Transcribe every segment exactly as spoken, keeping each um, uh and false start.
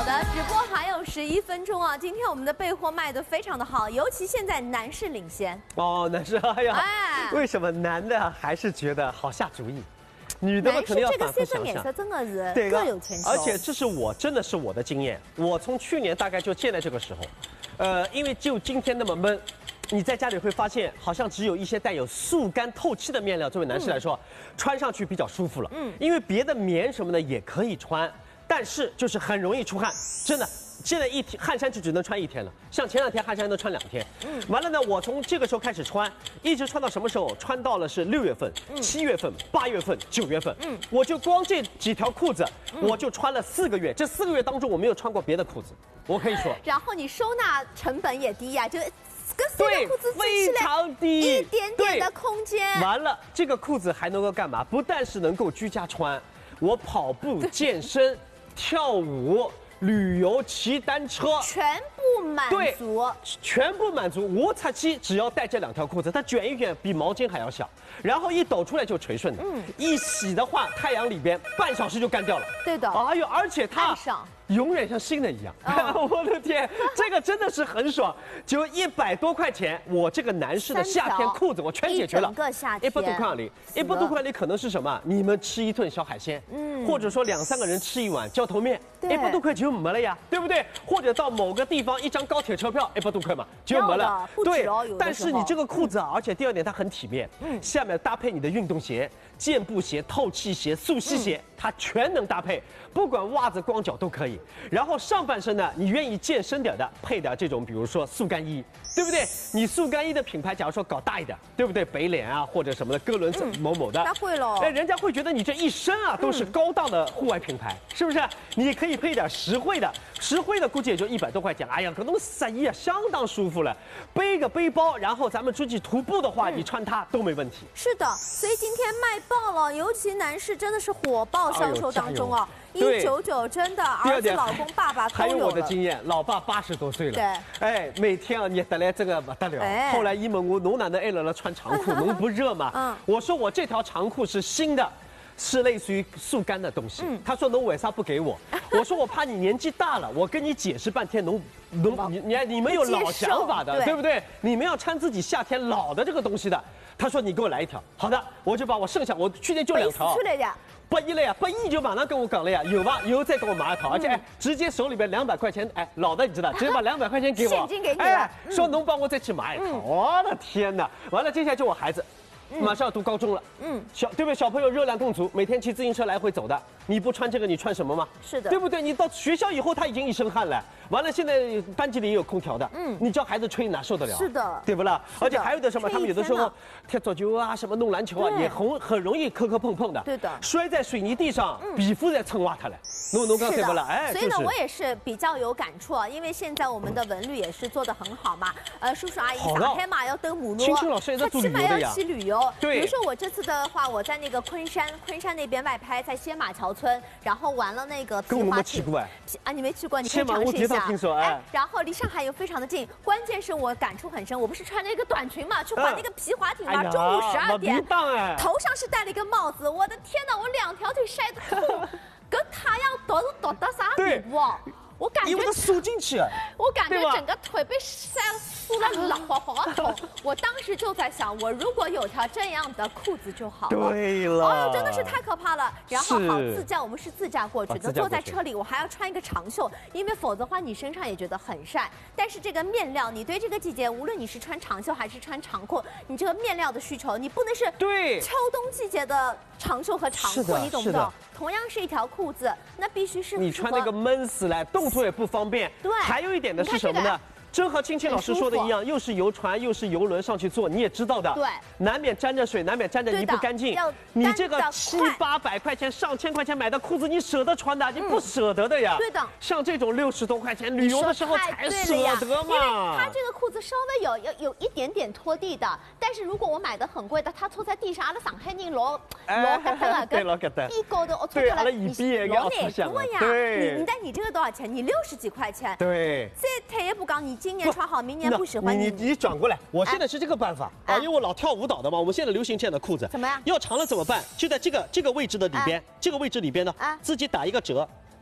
好的，直播还有十一分钟啊！今天我们的备货卖得非常的好，尤其现在男士领先。 哦，男士，哎呀， 哎为什么男的还是觉得好下主意？女的们肯定要反复这个想想。 颜色真的是对各有千秋。 而且这是我真的是我的经验，我从去年大概就建在这个时候，呃，因为就今天那么闷。你在家里会发现，好像只有一些带有速干透气的面料，作为男士来说，嗯、穿上去比较舒服了。嗯，因为别的棉什么的也可以穿，但是就是很容易出汗，真的。现在一天汗衫就只能穿一天了，像前两天汗衫能穿两天。嗯，完了呢，我从这个时候开始穿，一直穿到什么时候？穿到了是六月份、七月份、八月份、九月份。嗯，我就光这几条裤子，我就穿了四个月。这四个月当中，我没有穿过别的裤子，我可以说。 然后你收纳成本也低呀、啊，就。跟四个裤子非常低， 一点点的空间。 完了，这个裤子还能够干嘛？不但是能够居家穿，我跑步、健身、跳舞、旅游、骑单车， 全部满足。 全部满足。无擦漆，只要带这两条裤子，它卷一卷比毛巾还要小，然后一抖出来就垂顺的。嗯，一洗的话，太阳里边半小时就干掉了。 对的。 哎呦，而且它。永远像新的一样，哦、我的天，这个真的是很爽，就一百多块钱，我这个男士的夏天裤子我全解决了。 一整个夏天， 一百多块里，一百多块里可能是什么？你们吃一顿小海鲜，嗯，或者说两三个人吃一碗浇头面，一百多块就没了呀，对不对？或者到某个地方一张高铁车票，一百多块嘛，就没了。对，但是你这个裤子啊，而且第二点它很体面，嗯，下面搭配你的运动鞋、健步鞋、透气鞋、速吸鞋，嗯、它全能搭配，不管袜子、光脚都可以。然后上半身呢，你愿意健身点的，配点这种，比如说速干衣，对不对？你速干衣的品牌，假如说搞大一点，对不对？北脸啊，或者什么的，哥伦某某的， 那会喽。 哎，人家会觉得你这一身啊都是高档的户外品牌，嗯、是不是？你可以配点实惠的，实惠的估计也就一百多块钱。哎呀，可能色衣啊，相当舒服了。背个背包，然后咱们出去徒步的话，嗯、你穿它都没问题。 是的，所以今天卖爆了，尤其男士真的是火爆销售当中啊。一九九真的，儿子、老公、爸爸都有了。 还有我的经验，老爸八十多岁了，对，哎，每天啊热得来这个不得了。哎、后来一问我，侬哪能爱了了穿长裤？侬不热吗？嗯，我说我这条长裤是新的。是类似于速干的东西，嗯、他说侬为啥不给我？我说我怕你年纪大了，我跟你解释半天，侬侬你你你们有老想法的，对, 对不对？你们要穿自己夏天老的这个东西的。他说你给我来一条，好的，我就把我剩下我去年就两条。八一了呀，八一就马上跟我讲了呀，有吧？有再给我买一套，而且哎，直接手里边两百块钱，哎，老的你知道，直接把两百块钱给我， 现金给你了， 哎，说侬帮我再去买一套，嗯、我的天哪！完了，接下来就我孩子。马上要读高中了，嗯，小对不对？小朋友热量更足，每天骑自行车来回走的，你不穿这个，你穿什么吗？ 是的， 对不对？你到学校以后，他已经一身汗了，完了现在班级里也有空调的，嗯，你叫孩子吹哪受得了？ 是的， 对不啦？而且还有的什么，他们有的时候踢足球啊，什么弄篮球啊，也很很容易磕磕碰碰的， 对的， 摔在水泥地上，皮肤在蹭挖它了。弄弄对不啦？哎， 所以呢，我也是比较有感触啊，因为现在我们的文旅也是做得很好嘛。呃，叔叔阿姨上海嘛要登母路，他起码要去旅游。 对， 比如说我这次的话，我在那个昆山，昆山那边外拍，在仙马桥村，然后玩了那个皮划艇。啊，你没去过，你可以尝试一下。 听说哎。 然后离上海又非常的近，关键是我感触很深，我不是穿着一个短裙嘛，去划那个皮划艇嘛，中午十二点，头上是戴了一个帽子，我的天哪，我两条腿晒得痛。跟太阳毒是毒到啥地步啊？我感觉因为它缩进去啊， 我感觉整个腿被晒酥了，老滑滑痛。我当时就在想，我如果有条这样的裤子就好了。 对了， 哎呦，真的是太可怕了。然后好自驾，我们是自驾过去的，坐在车里我还要穿一个长袖，因为否则的话你身上也觉得很晒。但是这个面料，你对这个季节，无论你是穿长袖还是穿长裤，你这个面料的需求，你不能是对秋冬季节的长袖和长裤，你懂不懂？同样是一条裤子，那必须是你穿那个闷死来，动作也不方便。 对， 还有一点的是什么呢？真和青青老师说的一样，又是游船又是游轮上去坐，你也知道的， 对， 难免沾着水，难免沾着泥不干净。你这个七八百块钱、上千块钱买的裤子，你舍得穿的？你不舍得的呀。 对的， 像这种六十多块钱旅游的时候才舍得嘛。 因为它这个裤子稍微有有有一点点拖地的，但是如果我买的很贵的，它搓在地上，阿拉上海人老老疙瘩了， 对老疙瘩， 衣高的我搓出来，你老难过呀。你你但你这个多少钱？你六十几块钱。 对。 再退一步讲，你今年穿好，明年不喜欢你。你你转过来，我现在是这个办法啊，因为我老跳舞蹈的嘛，我们现在流行这样的裤子。 怎么样？ 要长了怎么办？就在这个这个位置的里边，这个位置里边呢，自己打一个折。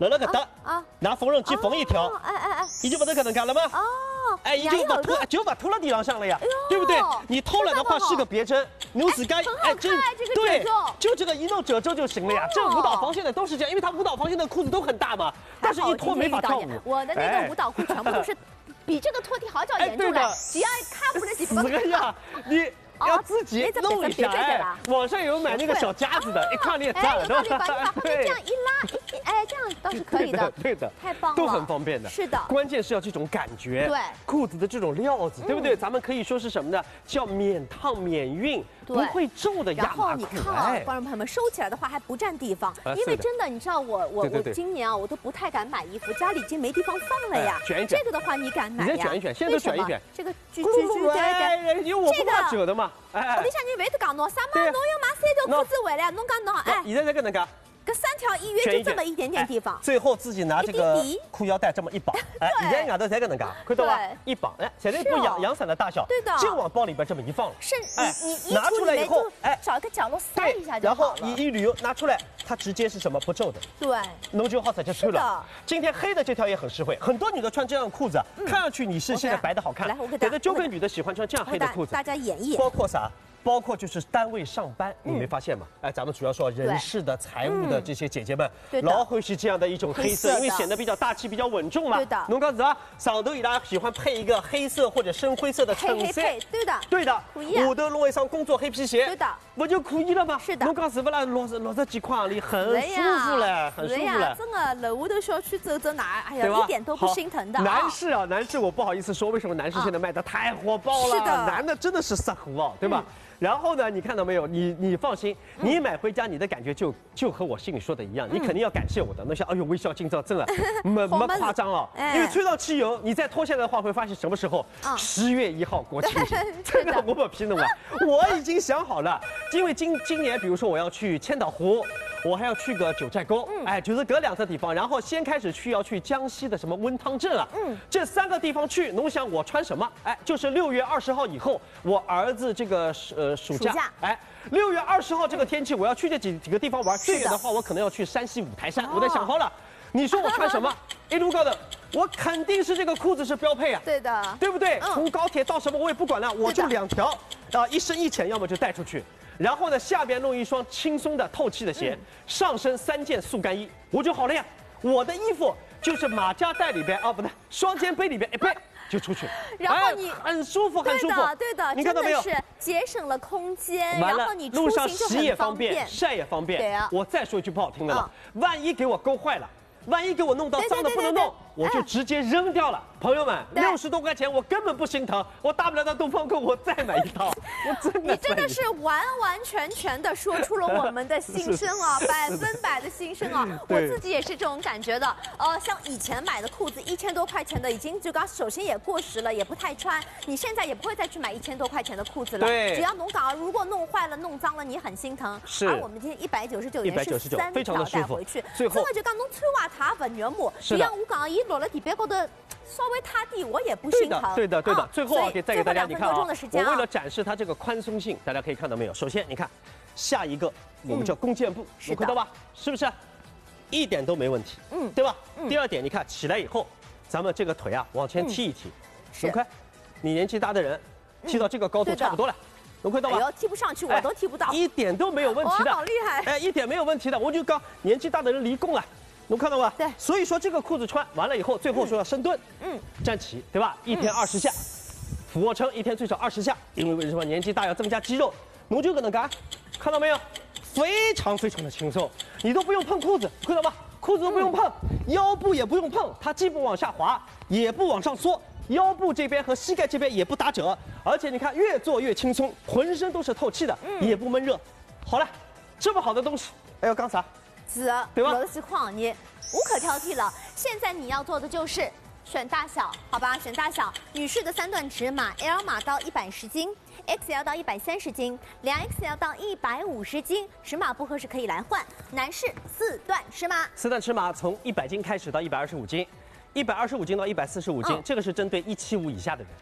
辣辣搿搭啊，拿缝纫机缝一条，哎哎哎，伊就不得搿能介了吗？哦，哎，伊就不拖，就不拖到地上上了呀，对不对？你偷懒的话是个别针，你自己哎，真对，就这个一弄褶皱就行了呀。这舞蹈房现在都是这样，因为它舞蹈房现在裤子都很大嘛，但是一脱没法跳舞。 我的那个舞蹈裤全部都是比这个拖地好叫严重的，只要看不了几分钟。呀，你。要自己弄一下，哎，网上有买那个小夹子的，一看你赞，对吧？你把旁边这样一拉，一哎，这样倒是可以的， 对的， 太棒了， 都很方便的。 是的， 关键是要这种感觉， 对， 裤子的这种料子，对不对？咱们可以说是什么呢？叫免烫免熨，不会皱的亚麻裤。 然后你看啊，观众朋友们，收起来的话还不占地方，因为真的，你知道我我我今年啊，我都不太敢买衣服，家里已经没地方放了呀。 卷一卷， 这个的话你敢买呀？ 你再卷一卷，现在都卷一卷。 这个卷卷卷， 哎，因为我不怕褶的嘛。 哎，我里向你回头讲侬，啥嘛？侬要买三条裤子回来，侬讲侬哎， 现在在搿能介， 搿三条一约就这么一点点地方， 最后自己拿这个裤腰带这么一绑，哎，现在外头才搿能介，看到吧？一绑，哎，现在不阳阳伞的大小， 对的， 就往包里边这么一放， 是， 哎， 你拿出来以后， 哎，找一个角落塞一下就好了。 然后你一捋拿出来，它直接是什么不皱的， 对， 侬就好直接穿了。今天黑的这条也很实惠，很多女的穿这样的裤子，看上去你是现在白的好看， 来，我给大家，就跟女的喜欢穿这样黑的裤子， 大家演绎， 包括啥？包括就是单位上班，你没发现吗？哎，咱们主要说人事的、财务的这些姐姐们，老会是这样的一种黑色，因为显得比较大气、比较稳重嘛。 对的。 侬讲啥？上头伊拉喜欢配一个黑色或者深灰色的衬衫， 对的。 对的。 可以。 下头弄一双工作黑皮鞋， 对的。 不就可以了吗？ 是的。 侬讲是不啦？六十六十几块行钿，很舒服了，很舒服了。 真的，楼下头小区走走哪，哎呀，一点都不心疼的。 男士啊，男士，我不好意思说，为什么男士现在卖的太火爆了？ 是的。 男的真的是杀虎哦，对吧？然后呢，你看到没有？你你放心，你买回家你的感觉就就和我心里说的一样，你肯定要感谢我的。那些哎呦微笑今朝真的没没夸张了，因为吹到汽油，你再脱下来的话，会发现什么时候？十月一号国庆节，这个我不批弄啊，我已经想好了，因为今今年比如说我要去千岛湖。我还要去个九寨沟，嗯、哎，就是隔两个地方，然后先开始去要去江西的什么温汤镇啊，嗯，这三个地方去，侬想我穿什么？哎，就是六月二十号以后，我儿子这个呃暑假， 暑假哎，六月二十号这个天气，我要去这几几个地方玩，最远的话我可能要去山西五台山，我得想好了。你说我穿什么？一路高的，我肯定是这个裤子是标配啊， 对的， 对不对？从高铁到什么我也不管了，我就两条，啊，一深一浅，要么就带出去。然后呢，下边弄一双轻松的透气的鞋，嗯、上身三件速干衣，我就好了呀。我的衣服就是马甲袋里边啊，不对，双肩背里边一背就出去。 然后你、 哎、很舒服，很舒服。 对的，对的， 你看到没有？ 是节省了空间， 完了， 然后你路上洗也方便，晒也方便。 对啊。 我再说一句不好听的了，嗯、万一给我勾坏了。万一给我弄到脏的不能弄，我就直接扔掉了。朋友们，六十多块钱我根本不心疼，我大不了到东方购我再买一套。我真的， 你真的是完完全全的说出了我们的心声啊，百分百的心声啊！我自己也是这种感觉的。呃，像以前买的裤子一千多块钱的，已经就刚首先也过时了，也不太穿。你现在也不会再去买一千多块钱的裤子了。 对， 只要侬讲，如果弄坏了、弄脏了，你很心疼。 是。 而我们今天一百九十九元是三条带回去， 最后就讲侬穿袜它不肉麻，就像我讲，伊落了地板高头。稍微塌地，我也不心疼。 对的，对的，对的。最后啊，给再给大家，你看啊，我为了展示它这个宽松性，大家可以看到没有？首先，你看，下一个我们叫弓箭步，有看到吧？是不是？一点都没问题，嗯，对吧？第二点，你看起来以后，咱们这个腿啊往前踢一踢，龙快，你年纪大的人踢到这个高度差不多了，龙快到吧？ 哎呦，踢不上去，我都踢不到， 一点都没有问题的， 好厉害！ 哎，一点没有问题的，我就刚年纪大的人离弓了。能看到吧？ 对， 所以说这个裤子穿完了以后，最后说要深蹲，嗯，站起，对吧？一天二十下，俯卧撑一天最少二十下，因为为什么年纪大要增加肌肉，侬就可能干，看到没有？非常非常的轻松，你都不用碰裤子，看到吧？裤子都不用碰，腰部也不用碰，它既不往下滑，也不往上缩，腰部这边和膝盖这边也不打褶，而且你看越做越轻松，浑身都是透气的，也不闷热。好了，这么好的东西，哎呦，干啥？ 子，对吧？有的是况你无可挑剔了。现在你要做的就是选大小，好吧？选大小，女士的三段尺码 ，L 码到一百十斤 ，X L 到一百三十斤，两 X L 到一百五十斤，尺码不合适可以来换。男士四段尺码， 四段尺码从一百斤开始到一百二十五斤，一百二十五斤到一百四十五斤，嗯、这个是针对一七五以下的人。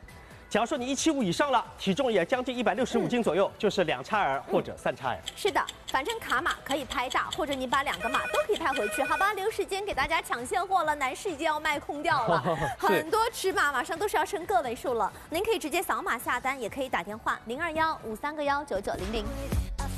假如说你一七五以上了，体重也将近一百六十五斤左右，嗯、就是两叉 L 或者三叉 L。 是的，反正卡码可以拍大，或者你把两个码都可以拍回去，好吧？留时间给大家抢现货了，男士已经要卖空掉了，很多尺码马上都是要升个位数了。您可以直接扫码下单，也可以打电话零二幺五三个幺九九零零。